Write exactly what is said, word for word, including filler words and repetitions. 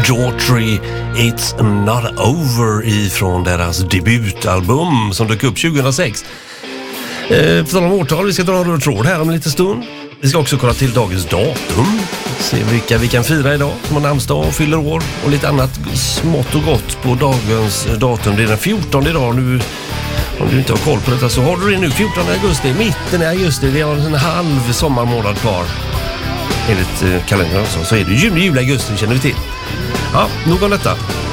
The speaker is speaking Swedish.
Daughtry, It's Not Over ifrån deras debutalbum som dök upp tjugohundrasex. Eh, för tal om årtal, vi ska dra en röd tråd här om en liten stund. Vi ska också kolla till dagens datum. Se vilka vi kan fira idag som har namnsdag och fyller år och lite annat smått och gott på dagens datum. Det är den fjortonde idag nu. Om du inte har koll på detta så har du det nu fjortonde augusti, mitten i augusti. Det är en halv sommarmånad kvar. Enligt kalendern så, så är det juni, juli, augusti, känner vi till. Ja, nog om detta.